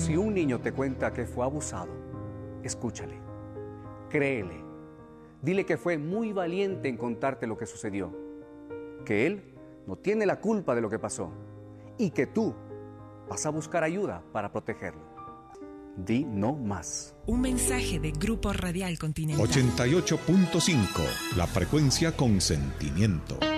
Si un niño te cuenta que fue abusado, escúchale, créele, dile que fue muy valiente en contarte lo que sucedió, que él no tiene la culpa de lo que pasó y que tú vas a buscar ayuda para protegerlo. Di no más. Un mensaje de Grupo Radial Continental. 88.5, la frecuencia con sentimiento.